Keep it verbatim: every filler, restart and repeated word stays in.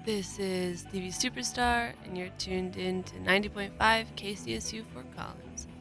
This is T V Superstar, and you're tuned in to ninety point five K C S U Fort Collins.